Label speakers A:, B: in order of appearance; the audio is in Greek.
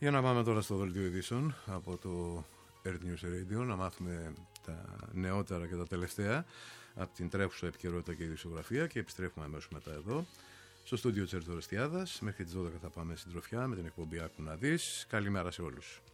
A: Για να πάμε τώρα στο δελτίο ειδήσεων από το Earth News Radio, να μάθουμε τα νεότερα και τα τελευταία από την τρέχουσα επικαιρότητα και ειδησιογραφία, και επιστρέφουμε αμέσως μετά εδώ στο στούντιο της Ερτορεστιάδας. Μέχρι τις 12 θα πάμε συντροφιά με την εκπομπή Άκου να δεις. Καλημέρα σε όλους.